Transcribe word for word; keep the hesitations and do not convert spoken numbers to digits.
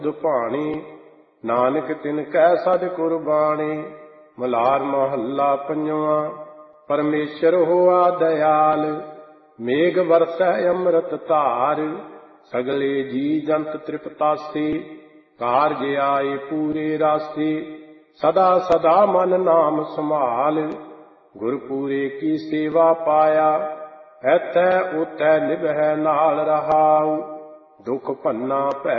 ਦੁਪਾਣੀ ਨਾਨਕ ਤਿਨ ਕੈ ਸਦ ਕੁਰਬਾਣੀ। ਮਲਾਰ ਮਹੱਲਾ ਪੰਜਵਾਂ। ਪਰਮੇਸ਼ਰ ਹੋਆ ਦਇਆਲ, ਮੇਘ ਵਰਸੈ ਅੰਮ੍ਰਿਤ ਧਾਰ। ਸਗਲੇ ਜੀ ਜੰਤ ਤ੍ਰਿਪਤਾਸੀ, ਕਾਰਜ ਆਏ ਪੂਰੇ ਰਾਸੀ। ਸਦਾ ਸਦਾ ਮਨ ਨਾਮ ਸੰਭਾਲ, ਗੁਰਪੂਰੇ ਕੀ ਸੇਵਾ ਪਾਇਆ। ਐਥੈ ਓਥੈ ਨਿਭੈ ਨਾਲ ਰਹਾਉ, ਦੁਖ ਭੰਨਾ ਭੈ